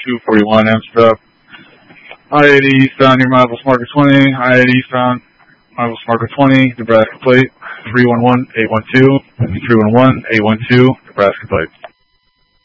241 Amsterdam. I-80 eastbound near Miles Marker 20. I-80 eastbound Miles Marker 20, Nebraska plate 311-812. 311-812, Nebraska plate.